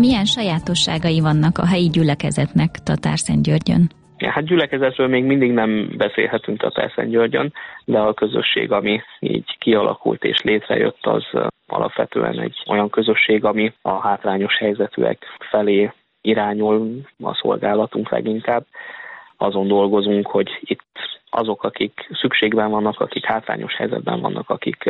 Milyen sajátosságai vannak a helyi gyülekezetnek Tatárszentgyörgyön? Hát gyülekezetről még mindig nem beszélhetünk Tatárszentgyörgyön, de a közösség, ami így kialakult és létrejött, az alapvetően egy olyan közösség, ami a hátrányos helyzetűek felé irányul a szolgálatunk leginkább. Azon dolgozunk, hogy itt azok, akik szükségben vannak, akik hátrányos helyzetben vannak, akik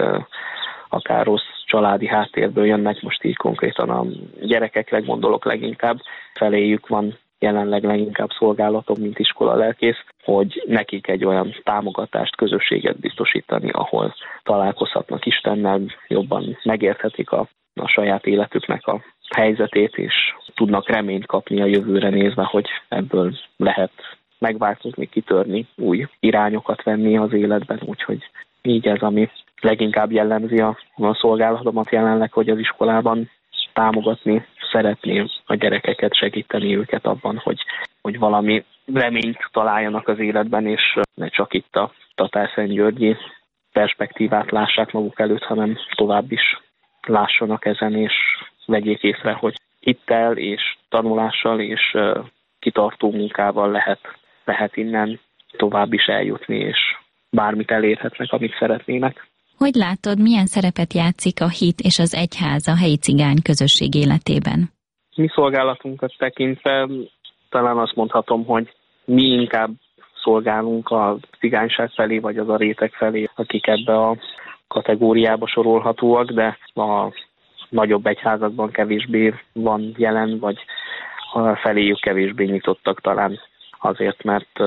akár rossz családi háttérből jönnek, most így konkrétan a gyerekekre gondolok leginkább, feléjük van jelenleg leginkább szolgálatom, mint iskolalelkész, hogy nekik egy olyan támogatást, közösséget biztosítani, ahol találkozhatnak Istennel, jobban megérthetik a saját életüknek a helyzetét, és tudnak reményt kapni a jövőre nézve, hogy ebből lehet megváltozni, kitörni, új irányokat venni az életben, úgyhogy így ez, ami leginkább jellemzi a szolgálatomat jelenleg, hogy az iskolában támogatni, szeretni a gyerekeket, segíteni őket abban, hogy valami reményt találjanak az életben, és ne csak itt a tatárszentgyörgyi perspektívát lássák maguk előtt, hanem tovább is lássanak ezen, és vegyék észre, hogy hittel és tanulással és kitartó munkával lehet innen tovább is eljutni, és bármit elérhetnek, amit szeretnének. Hogy látod, milyen szerepet játszik a hit és az egyház a helyi cigány közösség életében? Mi szolgálatunkat tekintve talán azt mondhatom, hogy mi inkább szolgálunk a cigányság felé, vagy az a réteg felé, akik ebbe a kategóriába sorolhatóak, de a nagyobb egyházakban kevésbé van jelen, vagy feléjük kevésbé nyitottak talán azért, mert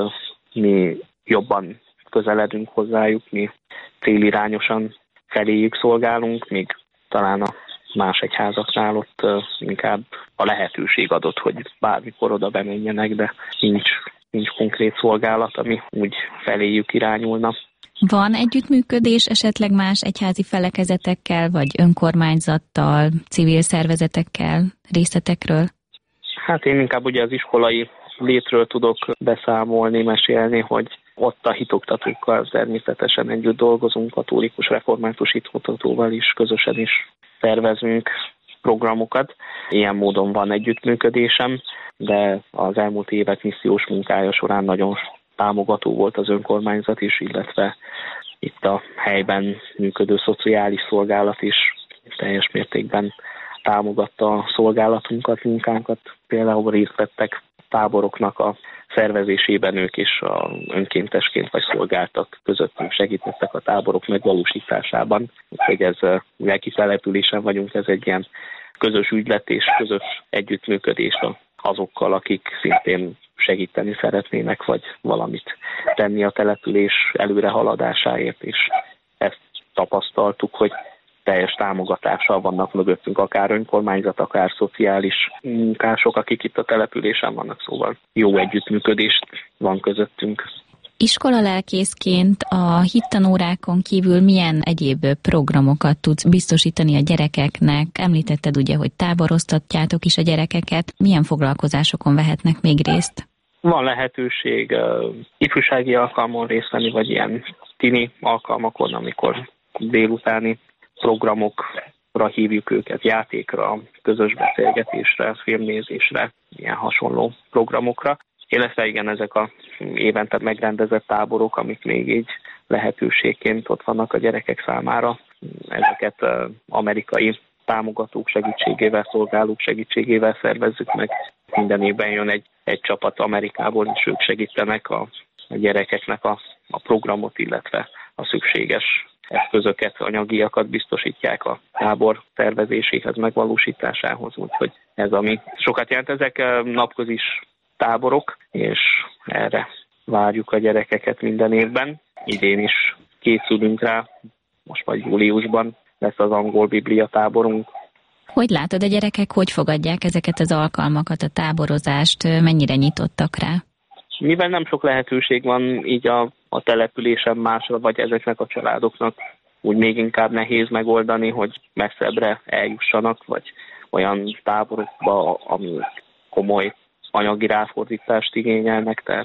mi jobban közeledünk hozzájuk, mi célirányosan feléjük szolgálunk, míg talán a más egyházaknál ott inkább a lehetőség adott, hogy bármikor oda bemenjenek, de nincs konkrét szolgálat, ami úgy feléjük irányulna. Van együttműködés esetleg más egyházi felekezetekkel, vagy önkormányzattal, civil szervezetekkel, részletekről? Hát én inkább ugye az iskolai létről tudok beszámolni, mesélni, hogy ott a hitoktatókkal természetesen együtt dolgozunk, katolikus református hitoktatóval is, közösen is szervezünk programokat. Ilyen módon van együttműködésem, de az elmúlt évek missziós munkája során nagyon támogató volt az önkormányzat is, illetve itt a helyben működő szociális szolgálat is teljes mértékben támogatta a szolgálatunkat, munkánkat. Például részt vettek táboroknak a szervezésében ők is önkéntesként vagy szolgáltak közöttünk, segítettek a táborok megvalósításában. Úgyhogy ez lelki településen vagyunk, ez egy ilyen közös ügylet és közös együttműködés azokkal, akik szintén segíteni szeretnének, vagy valamit tenni a település előrehaladásáért, és ezt tapasztaltuk, hogy teljes támogatással vannak mögöttünk, akár önkormányzat, akár szociális munkások, akik itt a településen vannak, szóval jó együttműködés van közöttünk. Iskolalelkészként a hittanórákon kívül milyen egyéb programokat tudsz biztosítani a gyerekeknek? Említetted ugye, hogy táboroztatjátok is a gyerekeket. Milyen foglalkozásokon vehetnek még részt? Van lehetőség ifjúsági alkalmon részt venni, vagy ilyen tini alkalmakon, amikor délutáni programokra hívjuk őket, játékra, közös beszélgetésre, filmnézésre, ilyen hasonló programokra. Illetve igen, ezek a évente megrendezett táborok, amik még így lehetőségként ott vannak a gyerekek számára. Ezeket amerikai támogatók segítségével, szolgálók segítségével szervezzük meg. Minden évben jön egy csapat Amerikából, és ők segítenek a gyerekeknek a programot, illetve a szükséges eszközöket, anyagiakat biztosítják a tábor tervezéséhez, megvalósításához. Úgyhogy ez, ami sokat jelent, ezek napközis táborok, és erre várjuk a gyerekeket minden évben. Idén is készülünk rá, most majd júliusban lesz az angol biblia táborunk. Hogy látod, a gyerekek hogy fogadják ezeket az alkalmakat, a táborozást, mennyire nyitottak rá? Mivel nem sok lehetőség van így a településen másra, vagy ezeknek a családoknak úgy még inkább nehéz megoldani, hogy messzebbre eljussanak, vagy olyan táborokba, ami komoly anyagi ráfordítást igényelnek, tehát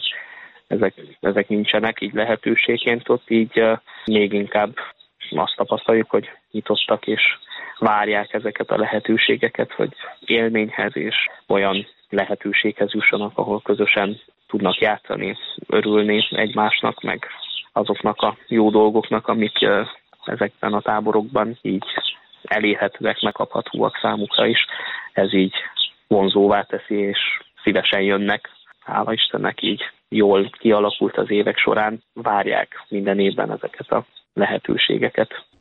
ezek nincsenek így lehetőségként ott, így még inkább azt tapasztaljuk, hogy nyitottak és várják ezeket a lehetőségeket, hogy élményhez és olyan lehetőséghez jussanak, ahol közösen tudnak játszani, örülni egymásnak, meg azoknak a jó dolgoknak, amik ezekben a táborokban így elérhetőek, megkaphatóak számukra is. Ez így vonzóvá teszi, és szívesen jönnek. Hála Istennek így jól kialakult az évek során. Várják minden évben ezeket a lehetőségeket.